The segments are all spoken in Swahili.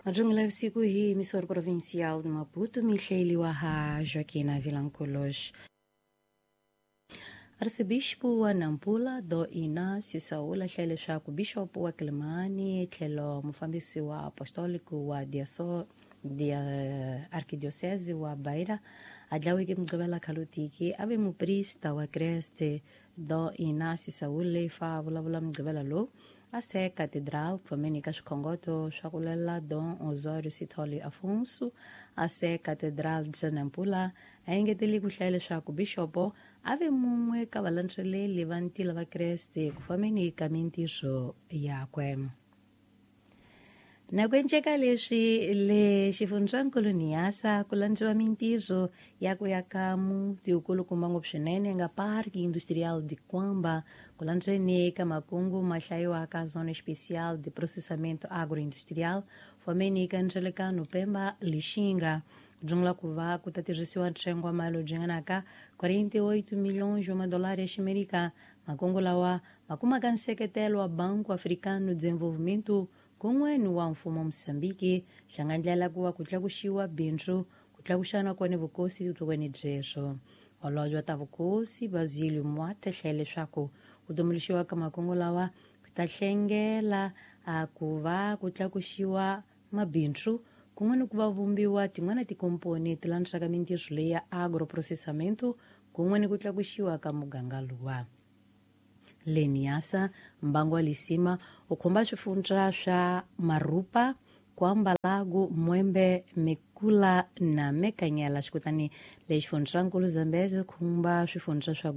Jumla ya siku hii emissora provincial de Maputo, Micheiliwa ha Joaquina Vilanculos. Arcebispo wa Nampula do Inácio Saúl Xelexaco, Bishop wa Quilimane, tlhelo mufambisi wa apostólico wa arquidiocese wa Beira, adlawiki mgqivela khalutiki ave muprista wa Creste do Inácio Saúl fa vulavula mgqivela lo ase catedral kufamenika swikhongoto swa kulela Dom Osório Sithole Afonso ase catedral de Nampula aengeteli ku hlaya leswaku bishopo ave mumwe ka valandzheleli va ntila va Kreste kufamenika mintirho yakwe. Na kuenceka leswi le xifundzhankulu Niassa ku landziwa mintirho ya ku yakamu tiukulukumba ngopfu swinene nga parque industrial de Kwamba ku landzweni ka makungu ma hlayiwaka zona especial de processamento agroindustrial fomeni ka ndzelekano Pemba Lixinga kujungula ku va ku ta tirhisiwa ntsengo wa mali ujinganaka 48 milhões wa madolari ximerika. Makungu lawa makumaka nseketelo wa Banco Africano de Desenvolvimento kun'weni wa mfumo Moçambique swi nga ndlela ku va ku tlakuxiwa bindzu ku tlakuxana kone vukosi tukweni byeswo. Holobye wa ta vukosi Basílio Moate hlaya leswaku ku tumbuluxiwa ka makungu lawa ku ta hlengela ku va ku tlakuxiwa mabindzu kun'weni ku va vumbiwa tin'wana tikomponi ti landzaka mintirho leyi ya agroprocessamento kun'weni ku tlakuxiwa ka muganga luwa. Le Niassa mbangu wa Lisima u khumba swifundza swa Marupa, Kwamba Lago, Mwembe, Mekula na Mekanyela xikutani le xifundzhankulu Zambezi khumba swifundza swa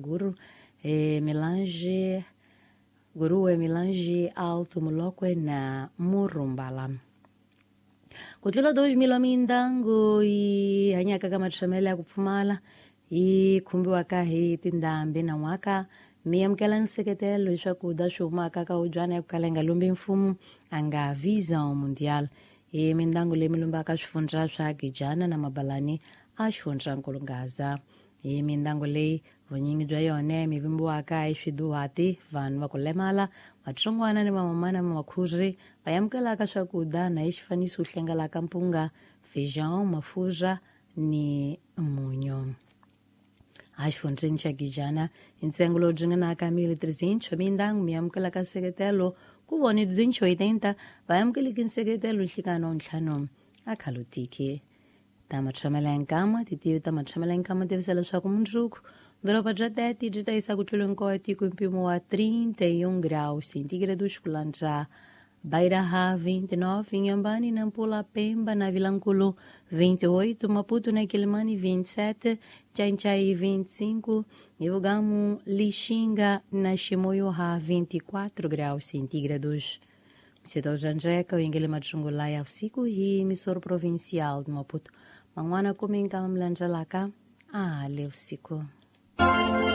Guruwe, Milange, Alto Mulokwe na Murumbala. Ku tlula 2,000 wa mindyangu yi hanyaka ka matshemelo ya ku pfumala yi khumbiwaka hi tindhambi na n'waka mi amukela nseketelo hi swakudya swi humaka ka udyana ya ku kala yi nga lombi mfumo a nga Visão Mundial hi mindyangu leyi mi lombaka swifundza swa Gijana na Mabalani a xifundzankulu Ngaza. Hi mindyangu leyi vunyingi bya yone mi vimbiwaka hi swiduhati vanhu va ku lemala vatsongwana ni vamamana ma makhuzi va amukelaka swakudya na hi xifaniso hlengelaka mpunga feijão mafurha ni munyu. A xifundzeni xa Gijana hi ntsengo lowu dzinganaka 1,300 wa mindyangu mi amukelaka nseketelo ku voni 280 va amukeleki nseketelo nhlekano wa ntlhanu a khalutiki. Ta matshemela ya nkama titivi ta matshemela ya nkama tivisa leswaku mundzuku doroba bya Tete byi ta yisa ku tluleni ka tiko mpimo wa 31 graus centígrados ku landza Beira 29, Inhambane, Nampula, Pemba na Vilanculo 28, Maputo na Quilimane 27, Chanchai 25, Ivogamu, Lixinga na Chimoio 24 graus centígrados. Msito Janjeca, o Ingele Machungulaya usiku hii emissora provincial de Maputo. Mangwana kuminga mlanjalaka, ale usiku.